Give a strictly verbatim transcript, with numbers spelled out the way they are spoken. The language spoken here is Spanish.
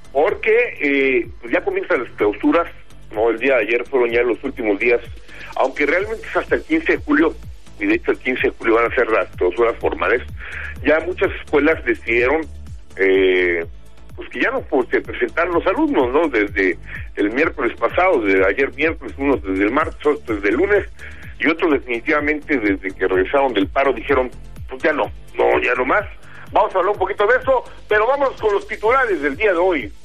porque eh, pues ya comienzan las clausuras, no, el día de ayer fueron ya los últimos días, aunque realmente es hasta el quince de julio, y de hecho el quince de julio van a ser las clausuras formales. Ya muchas escuelas decidieron eh, pues que ya no pues, se presentaron los alumnos, ¿no? Desde el miércoles pasado, desde ayer miércoles, unos desde el martes, otros desde el lunes, y otros definitivamente desde que regresaron del paro dijeron, pues ya no, no, ya no más. Vamos a hablar un poquito de eso, pero vamos con los titulares del día de hoy.